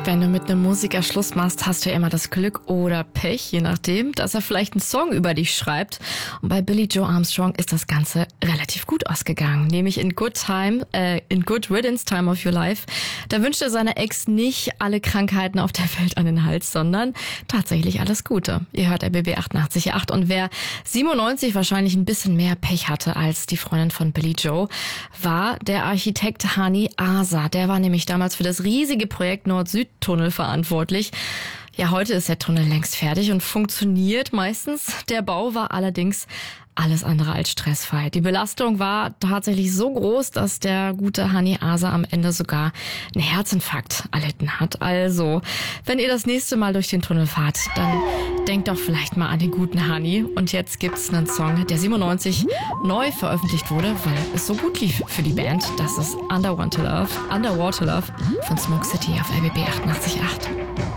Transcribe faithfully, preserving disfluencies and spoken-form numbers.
Wenn du mit einem Musiker Schluss machst, hast du ja immer das Glück oder Pech, je nachdem, dass er vielleicht einen Song über dich schreibt. Und bei Billie Joe Armstrong ist das Ganze relativ gut ausgegangen. Nämlich in Good Time, äh, in Good Riddance, Time of Your Life. Da wünscht er seiner Ex nicht alle Krankheiten auf der Welt an den Hals, sondern tatsächlich alles Gute. Ihr hört R B B achtundachtzig Komma acht. Und wer siebenundneunzig wahrscheinlich ein bisschen mehr Pech hatte als die Freundin von Billie Joe, war der Architekt Hani Asa. Der war nämlich damals für das riesige Projekt Nord-Süd-Tunnel verantwortlich. Ja, heute ist der Tunnel längst fertig und funktioniert meistens. Der Bau war allerdings alles andere als stressfrei. Die Belastung war tatsächlich so groß, dass der gute Hani Asa am Ende sogar einen Herzinfarkt erlitten hat. Also, wenn ihr das nächste Mal durch den Tunnel fahrt, dann denkt doch vielleicht mal an den guten Hani. Und jetzt gibt's einen Song, der siebenundneunzig neu veröffentlicht wurde, weil es so gut lief für die Band. Das ist Underwater Love, Underwater Love von Smoke City auf R B B achtundachtzig Komma acht.